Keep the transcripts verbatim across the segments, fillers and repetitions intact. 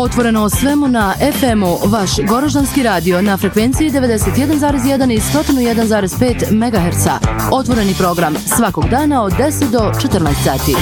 Otvoreno o svemu na F M-u, vaš Goroždanski radio na frekvenciji devedeset jedan zarez jedan i sto jedan zarez pet megaherca. Otvoreni program svakog dana od deset do četrnaest sati.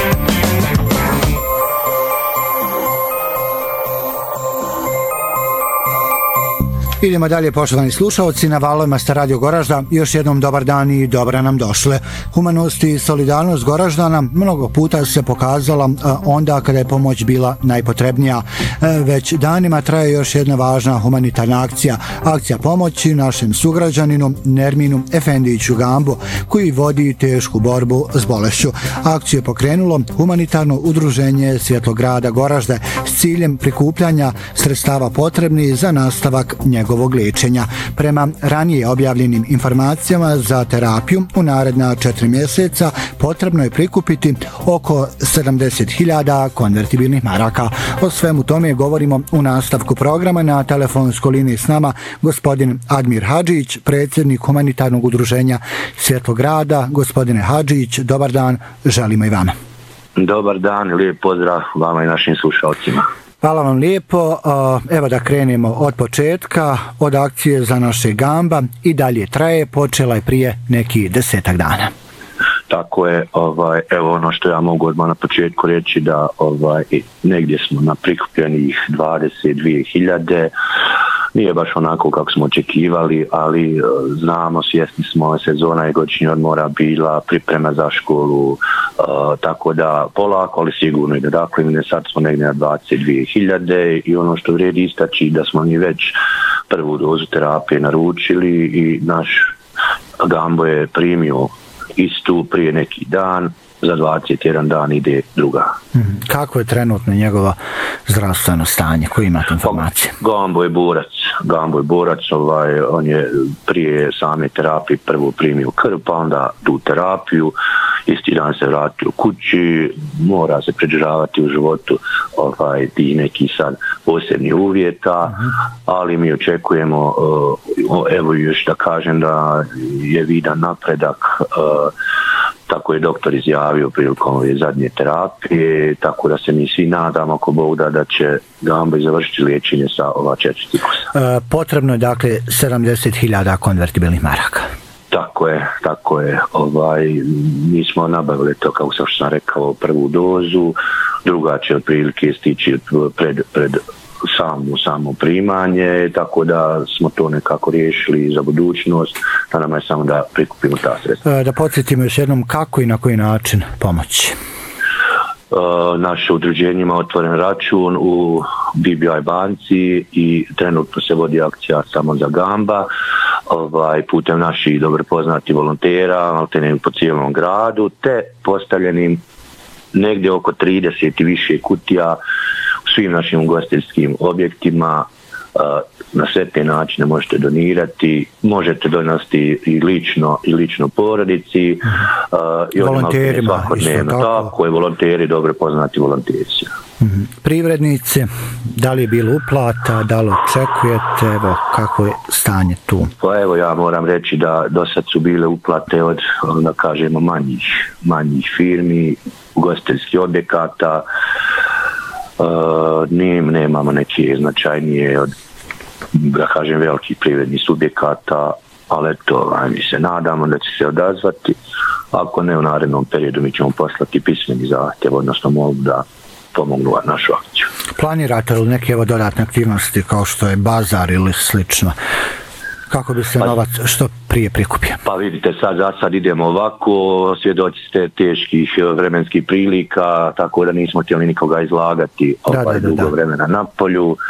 Idemo dalje, poštovani slušalci, na valovima ste Radio Goražda. Još jednom dobar dan i dobra nam došle. Humanost i solidarnost Goraždana mnogo puta se pokazala onda kada je pomoć bila najpotrebnija. Već danima traje još jedna važna humanitarna akcija. Akcija pomoći našem sugrađaninu Nerminu Efendiću Gambo, koji vodi tešku borbu s bolešću. Akciju je pokrenulo humanitarno udruženje Svjetlograda Goražde s ciljem prikupljanja sredstava potrebnih za nastavak njegovog njegovog liječenja. Prema ranije objavljenim informacijama za terapiju u naredna četiri mjeseca potrebno je prikupiti oko sedamdeset hiljada konvertibilnih maraka. O svemu tome govorimo u nastavku programa. Na telefonskoj liniji s nama gospodin Admir Hadžić, predsjednik humanitarnog udruženja Svjetlograda. Gospodine Hadžić, dobar dan, želimo i vama. Dobar dan, lijep pozdrav vama i našim slušalcima. Hvala vam lijepo. Evo da krenemo od početka, od akcije za naše Gamba i dalje traje, počela je prije neki desetak dana. Tako je, ovaj, evo ono što ja mogu odmah na početku reći da ovaj, negdje smo na prikupljenih dvadeset dvije hiljade. Nije baš onako kako smo očekivali, ali znamo, svjesni smo, sezona je godišnji odmora bila, priprema za školu, uh, tako da polako, ali sigurno i da dakle, sad smo negdje na dvadeset dvije hiljade i ono što vrijedi istaći da smo mi već prvu dozu terapije naručili i naš Gambo je primio istu prije neki dan. Za dvadeset jedan dan ide druga. Kako je trenutno njegovo zdravstveno stanje? Koji imate informacije? Gambo je borac. Gambo je borac. Ovaj, on je prije same terapije prvo primio krv, pa onda tu terapiju. Isti dan se vratio kući. Mora se pridržavati u životu ovaj, ti neki sad posebni uvjeta, uh-huh. ali mi očekujemo, uh, evo još da kažem da je vidan napredak. Uh, Tako je doktor izjavio prilikom ove zadnje terapije, tako da se mi svi nadamo, ako Bog da, da će Gambo završiti liječenje sa ova četiri ciklusa. E, potrebno je dakle sedamdeset hiljada konvertibilnih maraka. Tako je, tako je. Ovaj, mi smo nabavili to, kako sam što sam rekao, prvu dozu, druga će otprilike stići pred, pred samo, samo primanje, tako da smo to nekako riješili za budućnost, da nam je samo da prikupimo ta sredstva. Da podsjetimo još jednom kako i na koji način pomoći. Uh, naše udruženje ima otvoren račun u B B I banci i trenutno se vodi akcija samo za Gamba, ovaj, putem naših dobro poznati volontera, alternativno po cijelom gradu, te postavljenim negdje oko trideset i više kutija u svim našim ugostiteljskim objektima. Na sve te načine možete donirati, možete donosti i lično i lično porodici, i volonterima, svakodnevno. Tako. tako je, volonteri, dobro poznati volonteri. Mm-hmm. Privrednice, da li je bilo uplata, da li očekujete, evo kako je stanje tu? Pa evo ja moram reći da do sad su bile uplate od, da kažemo, manjih, manjih firmi, ugostiteljskih objekata. Uh, nim, nemamo neke značajnije od, da kažem, velikih privrednih subjekata, ali to, aj mi se nadamo da će se odazvati. Ako ne, u narednom periodu mi ćemo poslati pismeni zahtjev, odnosno mogu da pomognu našu akciju. Planirate li neke evo dodatne aktivnosti kao što je bazar ili slično? Kako bi se pa, novac što prije prikupio? Pa vidite, sad za sad idemo ovako, svjedoci ste teških vremenskih prilika, tako da nismo htjeli nikoga izlagati da, ovaj, da, da, dugo da. vremena na polju.